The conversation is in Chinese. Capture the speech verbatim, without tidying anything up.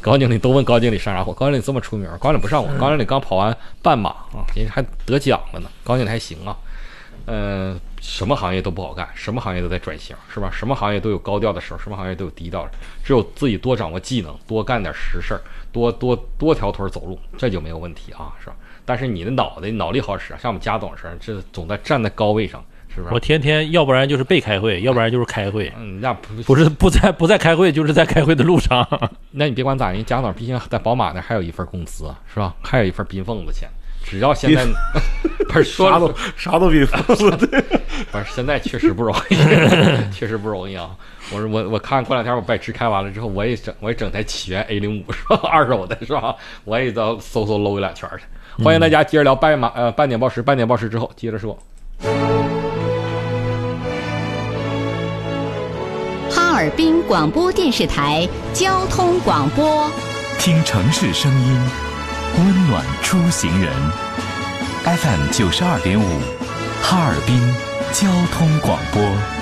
高经理都问高经理上啥火，高经理这么出名，高经理不上火，高经理刚跑完半马啊，人家还得奖了呢，高经理还行啊。嗯、呃，什么行业都不好干，什么行业都在转型，是吧？什么行业都有高调的时候，什么行业都有低调的，只有自己多掌握技能，多干点实事儿，多多多条腿走路，这就没有问题啊，是吧？但是你的脑袋脑力好使，像我们家董事，这总在站在高位上。是不是？ 我天天要不然就是被开会，要不然就是开会。 嗯，那不不是不在不在开会，就是在开会的路上。 那你别管咋，人贾总毕竟在宝马那还有一份工资，是吧？还有一份冰缝子钱。只要现在不是说啥都啥都比缝子对， 不是现在确实不容易，确实不容易啊！我说我我看过两天我百驰开完了之后，我也整我也整台起源 A 零五是吧？二手的是吧？我也到搜搜搂两圈去。欢迎大家接着聊半马呃半点报时，半点报时之后接着说。 哈尔滨广播电视台交通广播， 听城市声音，温暖出行人。F M 九十二点五，哈尔滨交通广播。